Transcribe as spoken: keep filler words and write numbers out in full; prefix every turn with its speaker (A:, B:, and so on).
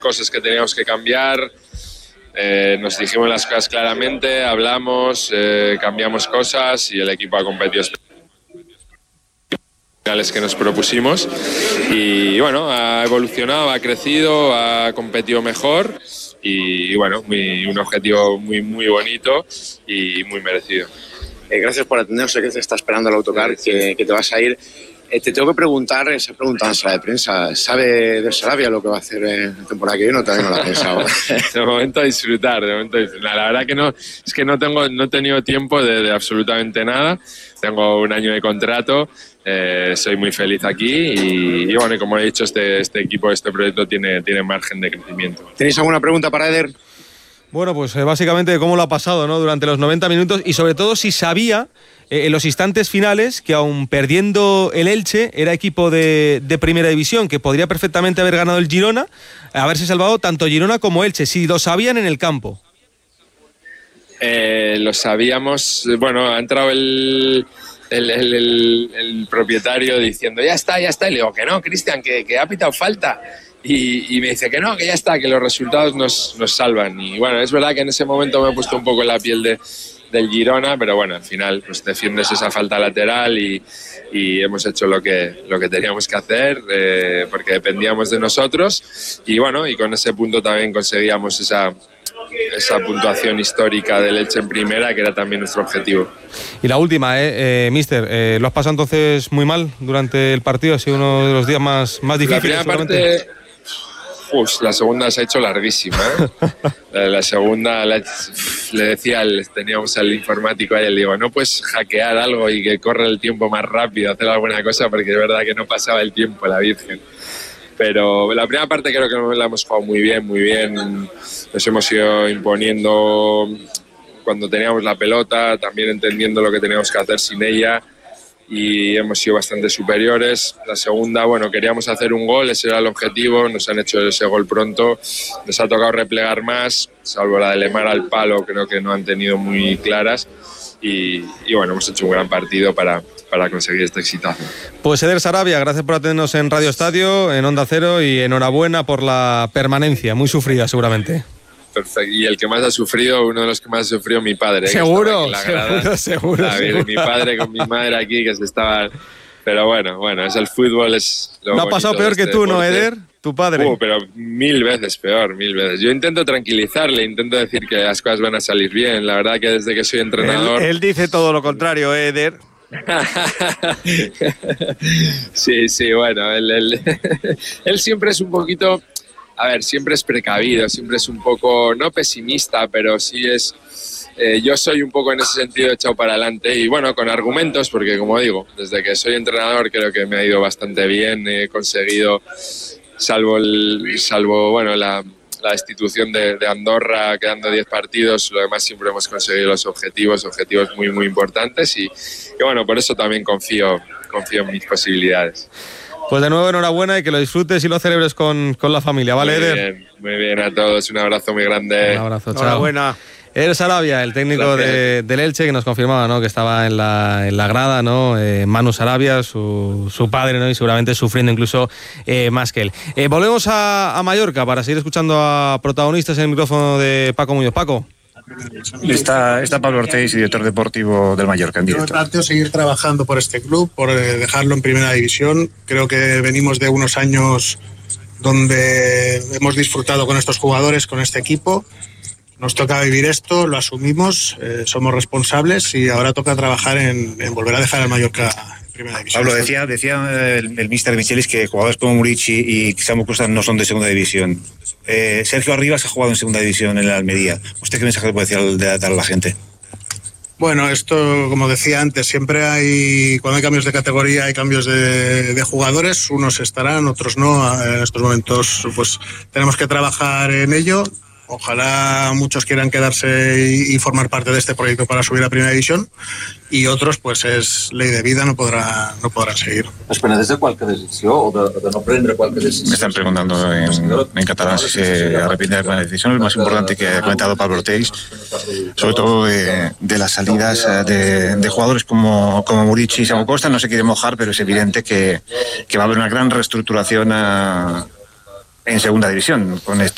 A: cosas que teníamos que cambiar. Eh, nos dijimos las cosas claramente, hablamos, eh, cambiamos cosas y el equipo ha competido finales que nos propusimos y bueno, ha evolucionado, ha crecido, ha competido mejor y, y bueno, muy, un objetivo muy muy bonito y muy merecido.
B: Eh, gracias por atendernos, sé que te está esperando el autocar, sí, que, que te vas a ir. Eh, te tengo que preguntar, se ha preguntado en sala de prensa, ¿sabe de Sarabia lo que va a hacer en la temporada que viene o todavía no lo ha pensado?
A: De momento a disfrutar, de momento a disfrutar. La verdad que no, es que no tengo, no he tenido tiempo de, de absolutamente nada. Tengo un año de contrato, eh, soy muy feliz aquí y, y bueno, como he dicho, este, este equipo, este proyecto tiene, tiene margen de crecimiento.
B: ¿Tenéis alguna pregunta para Eder?
C: Bueno, pues eh, básicamente cómo lo ha pasado, ¿no?, durante los noventa minutos y sobre todo si sabía eh, en los instantes finales que aun perdiendo el Elche era equipo de, de primera división, que podría perfectamente haber ganado el Girona, haberse salvado tanto Girona como Elche, si lo sabían en el campo.
A: Eh, lo sabíamos, bueno, ha entrado el, el, el, el, el propietario diciendo ya está, ya está, y le digo que no, Cristian, que, que ha pitado falta. Y, y me dice que no, que ya está, que los resultados nos, nos salvan. Y bueno, es verdad que en ese momento me he puesto un poco en la piel de, del Girona, pero bueno, al final pues defiendes esa falta lateral y, y hemos hecho lo que, lo que teníamos que hacer eh, porque dependíamos de nosotros y bueno, y con ese punto también conseguíamos esa, esa puntuación histórica del Elche en primera, que era también nuestro objetivo.
C: Y la última, eh, eh, mister, eh, ¿lo has pasado entonces muy mal durante el partido? Ha sido uno de los días más, más difíciles.
A: La primera parte... Uf, la segunda se ha hecho larguísima, ¿eh? La, la segunda la, le decía, al, teníamos al informático ahí, le digo, no puedes hackear algo y que corra el tiempo más rápido, hacer alguna cosa, porque es verdad que no pasaba el tiempo, la Virgen. Pero la primera parte creo que la hemos jugado muy bien, muy bien. Nos hemos ido imponiendo cuando teníamos la pelota, también entendiendo lo que teníamos que hacer sin ella. Y hemos sido bastante superiores. La segunda, bueno, queríamos hacer un gol, ese era el objetivo, nos han hecho ese gol pronto, nos ha tocado replegar más, salvo la de Lemar al palo, creo que no han tenido muy claras y, y bueno, hemos hecho un gran partido para, para conseguir este exitazo.
C: Pues Eder Sarabia, gracias por atendernos en Radio Estadio, en Onda Cero y enhorabuena por la permanencia, muy sufrida seguramente.
A: Perfecto. Y el que más ha sufrido, uno de los que más ha sufrido, mi padre.
C: Seguro, seguro, seguro,
A: a ver,
C: seguro.
A: Mi padre con mi madre aquí que se estaba... Pero bueno, bueno, es el fútbol, es lo
C: No ha pasado peor
A: este
C: que tú,
A: deporte.
C: ¿no, Eder? Tu padre.
A: Uh, pero mil veces peor, mil veces. Yo intento tranquilizarle, intento decir que las cosas van a salir bien. La verdad que desde que soy entrenador...
D: Él, él dice todo lo contrario, Eder.
A: Sí, sí, bueno, él, él, él siempre es un poquito... A ver, siempre es precavido, siempre es un poco, no pesimista, pero sí es... Eh, yo soy un poco en ese sentido echado para adelante y bueno, con argumentos, porque como digo, desde que soy entrenador creo que me ha ido bastante bien, he conseguido, salvo, el, salvo bueno, la, la destitución de, de Andorra, quedando diez partidos, lo demás siempre hemos conseguido los objetivos, objetivos muy, muy importantes y, y bueno, por eso también confío, confío en mis posibilidades.
C: Pues de nuevo enhorabuena y que lo disfrutes y lo celebres con, con la familia, ¿vale,
A: muy
C: Eder?
A: Bien, muy bien a todos, un abrazo muy grande.
C: Un abrazo, chao.
D: Enhorabuena.
C: Eder Sarabia, el técnico de, del Elche, que nos confirmaba, ¿no?, que estaba en la, en la grada, ¿no? Eh, Manu Sarabia, su, su padre, ¿no?, y seguramente sufriendo incluso eh, más que él. Eh, volvemos a, a Mallorca para seguir escuchando a protagonistas en el micrófono de Paco Muñoz. Paco.
E: Está, está Pablo Ortiz, director deportivo del Mallorca, en directo.
F: Yo planteo seguir trabajando por este club, por dejarlo en primera división. Creo que venimos de unos años donde hemos disfrutado con estos jugadores, con este equipo. Nos toca vivir esto, lo asumimos, eh, somos responsables y ahora toca trabajar en, en volver a dejar al Mallorca en primera división.
E: Pablo, decía, decía el, el míster Michelis que jugadores como Murici y Samu Costa no son de segunda división. Eh, Sergio Arribas ha jugado en segunda división en la Almería. ¿Usted qué mensaje le puede decir de dar a la gente?
F: Bueno, esto, como decía antes, siempre hay, cuando hay cambios de categoría, hay cambios de, de jugadores, unos estarán, otros no. En estos momentos, pues tenemos que trabajar en ello. Ojalá muchos quieran quedarse y, y formar parte de este proyecto para subir a primera división y otros, pues és ley de vida, no, podrà, no podran seguir.
G: Es penedeix de qualque decisió o de, de no prendre qualque decisió?
E: Me están preguntando en, en catalán si se arrepiente de alguna decisión. Es más importante que ha comentado Pablo Ortiz, sobre todo de, de las salidas de, de jugadores como, como Murici y Samu Costa. No se quiere mojar, pero es evidente que, que va a haber una gran reestructuración a, en segunda división con este